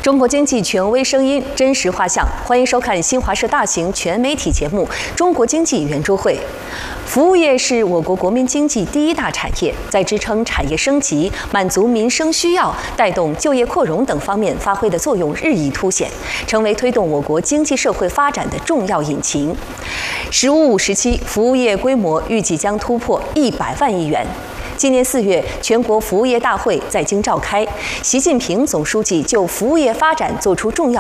中国经济权威声音，真实画像，欢迎收看新华社大型全媒体节目《中国经济圆桌会》。服务业是我国国民经济第一大产业，在支撑产业升级、满足民生需要、带动就业扩容等方面发挥的作用日益凸显，成为推动我国经济社会发展的重要引擎。“十五五”时期，服务业规模预计将突破100万亿元。今年4月，全国服务业大会在京召开，习近平总书记就服务业发展作出重要